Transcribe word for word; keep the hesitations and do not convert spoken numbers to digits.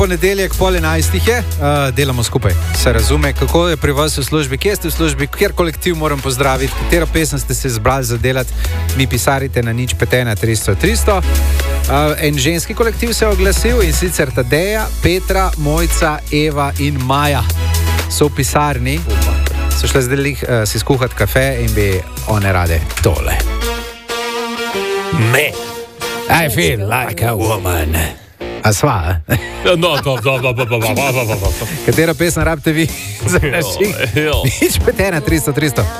ponedeljek pol enajstih je, uh, delamo skupaj, se razume, kako je pri vas v službi, kje ste v službi, kjer kolektiv moram pozdraviti, katero pesem ste se izbrali za delati, mi pisarite na nič pet ena tristo tristo. Uh, en ženski kolektiv se je oglasil in sicer Tadeja, Petra, Mojca, Eva in Maja so v pisarni, so šle zdaj uh, si skuhati kafe in bi one rade tole. Me, I feel like a woman. A sva, eh? No, no, no, no, no, no, no, no, no. Katero pesem rabite vi za naših? Nič pet ena tristo tristo.